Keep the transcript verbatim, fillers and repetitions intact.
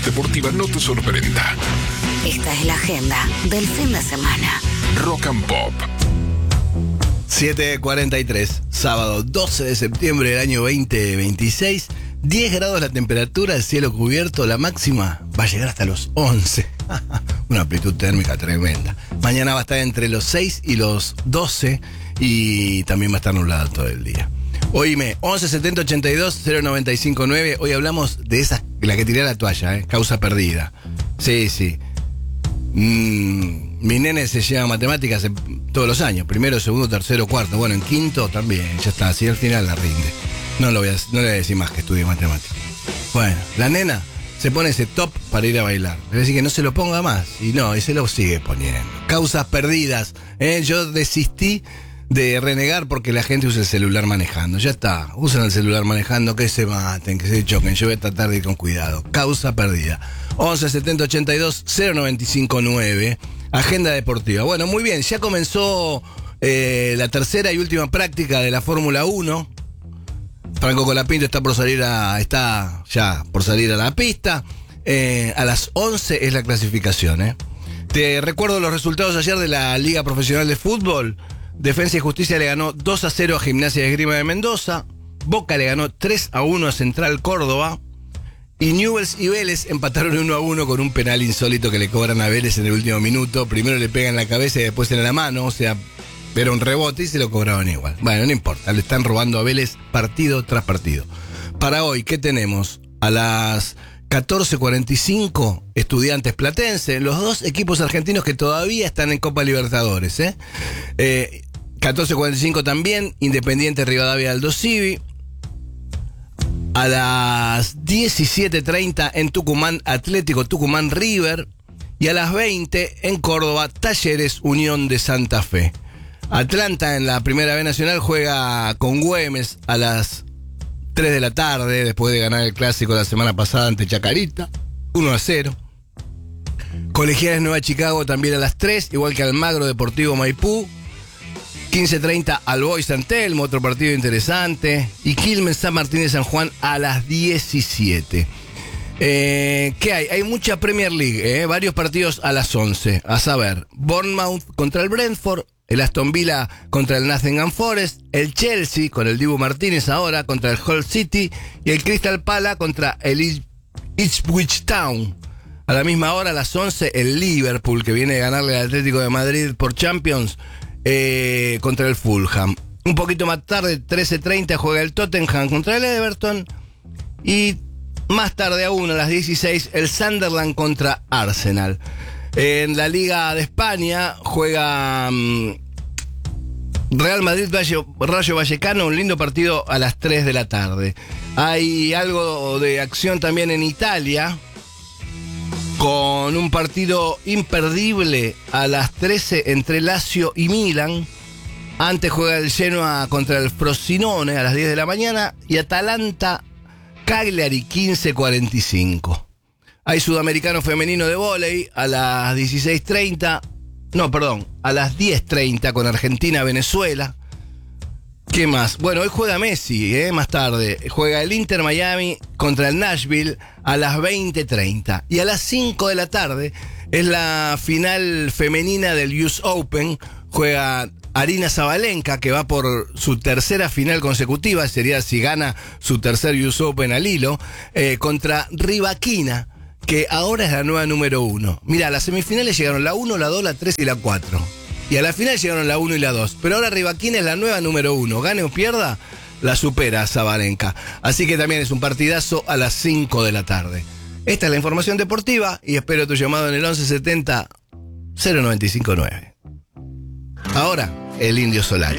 Deportiva no te sorprenda. Esta es la agenda del fin de semana. Rock and Pop. siete cuarenta y tres, sábado doce de septiembre del año veinte veintiséis. diez grados la temperatura, el cielo cubierto, la máxima va a llegar hasta los once. Una amplitud térmica tremenda. Mañana va a estar entre los seis y los doce y también va a estar nublado todo el día. Oíme, once setenta ochenta y dos cero noventa y cinco nueve. Hoy hablamos de esa, la que tiré la toalla, ¿eh? Causa perdida. Sí, sí. Mm, mi nene se lleva matemáticas todos los años. Primero, segundo, tercero, cuarto. Bueno, en quinto también. Ya está, así al final la rinde. No, lo voy a, no le voy a decir más que estudie matemáticas. Bueno, la nena se pone ese top para ir a bailar. Le voy a decir que no se lo ponga más. Y no, y se lo sigue poniendo. Causas perdidas. ¿eh? Yo desistí de renegar porque la gente usa el celular manejando. Ya está, usan el celular manejando, que se maten, que se choquen. Yo voy a tratar de ir con cuidado. Causa perdida. once setenta ochenta y dos cero noventa y cinco nueve. Agenda deportiva. Bueno, muy bien, ya comenzó eh, la tercera y última práctica de la Fórmula uno. Franco Colapinto está por salir a, está ya por salir a la pista. Eh, a las once es la clasificación. ¿eh? Te recuerdo los resultados ayer de la Liga Profesional de Fútbol. Defensa y Justicia le ganó dos a cero a Gimnasia de Esgrima de Mendoza. Boca le ganó tres a uno a Central Córdoba. Y Newell's y Vélez empataron uno a uno con un penal insólito que le cobran a Vélez en el último minuto. Primero le pegan en la cabeza y después en la mano. O sea, era un rebote y se lo cobraban igual. Bueno, no importa, le están robando a Vélez partido tras partido. Para hoy, ¿qué tenemos? A las catorce cuarenta y cinco, Estudiantes Platense, los dos equipos argentinos que todavía están en Copa Libertadores. ¿eh? Eh, catorce cuarenta y cinco también, Independiente Rivadavia Aldo Civi. A las diecisiete treinta en Tucumán, Atlético Tucumán River. Y a las veinte en Córdoba, Talleres Unión de Santa Fe. Atlanta en la Primera B Nacional juega con Güemes a las tres de la tarde, después de ganar el clásico la semana pasada ante Chacarita, uno a cero. Colegiales Nueva Chicago también a las tres, igual que Almagro Deportivo Maipú. quince treinta Alboy San Telmo, otro partido interesante. Y Quilmes San Martín de San Juan a las diecisiete. Eh, ¿Qué hay? Hay mucha Premier League, eh, varios partidos a las once. A saber, Bournemouth contra el Brentford, el Aston Villa contra el Nottingham Forest, el Chelsea con el Dibu Martínez ahora contra el Hull City y el Crystal Palace contra el Ipswich Town. A la misma hora, a las once, el Liverpool, que viene a ganarle al Atlético de Madrid por Champions, eh, contra el Fulham. Un poquito más tarde, trece treinta, juega el Tottenham contra el Everton. Y más tarde aún, a las dieciséis, el Sunderland contra Arsenal. En la Liga de España juega um, Real Madrid Rayo Vallecano, un lindo partido a las tres de la tarde. Hay algo de acción también en Italia, con un partido imperdible a las trece entre Lazio y Milan. Antes juega el Genoa contra el Frosinone a las diez de la mañana y Atalanta Cagliari quince cuarenta y cinco. Hay sudamericano femenino de vóley a las dieciséis treinta. No, perdón, a las diez treinta con Argentina-Venezuela. ¿Qué más? Bueno, hoy juega Messi, ¿eh? Más tarde. Juega el Inter Miami contra el Nashville a las veinte treinta. Y a las cinco de la tarde es la final femenina del U S Open. Juega Arina Sabalenka, que va por su tercera final consecutiva. Sería si gana su tercer U S Open al hilo. Eh, contra Rybakina, que ahora es la nueva número uno. Mira, a las semifinales llegaron la uno, la dos, la tres y la cuatro. Y a la final llegaron la uno y la dos. Pero ahora Rybakina es la nueva número uno. Gane o pierda, la supera a Sabalenka. Así que también es un partidazo a las cinco de la tarde. Esta es la información deportiva y espero tu llamado en el once setenta cero noventa y cinco nueve. Ahora, el Indio Solari.